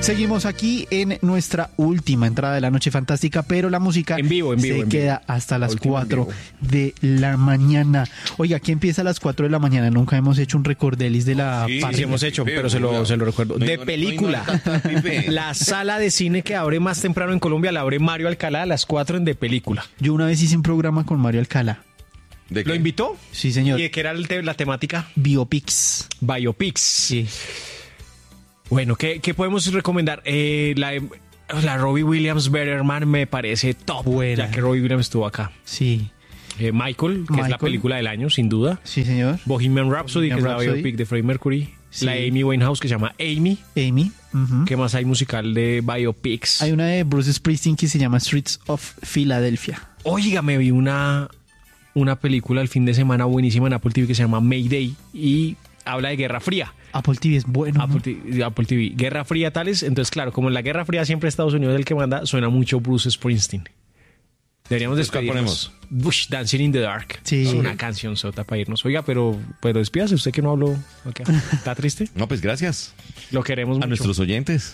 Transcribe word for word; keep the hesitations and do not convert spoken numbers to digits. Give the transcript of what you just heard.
Seguimos aquí en nuestra última entrada de la Noche Fantástica, pero la música en vivo, en vivo, se en queda vivo. hasta las Última cuatro de la mañana. Oiga, aquí empieza a las cuatro de la mañana. Nunca hemos hecho un recordelis de la Sí, parrilla. Sí, hemos hecho, pero se lo, se lo recuerdo. No, De no, no, película. no, no, no, no, no. La sala de cine que abre más temprano en Colombia la abre Mario Alcalá a las cuatro en De Película. Yo una vez hice un programa con Mario Alcalá. ¿De ¿Lo qué? invitó? Sí, señor. ¿Y de qué era el te- la temática? Biopics. Biopics. Sí. Bueno, ¿qué, qué podemos recomendar? Eh, la, la Robbie Williams Betterman me parece top, Buena. ya que Robbie Williams estuvo acá. Sí. Eh, Michael, que es la Michael. película del año, sin duda. Sí, señor. Bohemian Rhapsody, Bohemian que es Rhapsody. la biopic de Freddie Mercury. Sí. La Amy Winehouse, que se llama Amy. Amy. Ujú. ¿Qué más hay musical de biopics? Hay una de Bruce Springsteen que se llama Streets of Philadelphia. Oiga, me vi una, una película el fin de semana buenísima en Apple T V que se llama Mayday y habla de Guerra Fría. Apple T V es bueno. Apple ¿no? T V, Apple T V, Guerra Fría tales. Entonces, claro, como en la Guerra Fría siempre Estados Unidos es el que manda, suena mucho Bruce Springsteen. Deberíamos Entonces, ¿cuál despedirnos. Bush, Dancing in the Dark. Sí. Es una canción sota para irnos. Oiga, pero, pero despídase usted que no habló. Okay. ¿Está triste? No, pues gracias Lo queremos mucho. a nuestros oyentes.